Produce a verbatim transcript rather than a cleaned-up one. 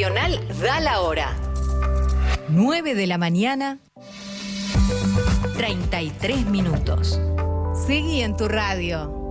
Nacional da la hora. nueve de la mañana, treinta y tres minutos. Seguí en tu radio.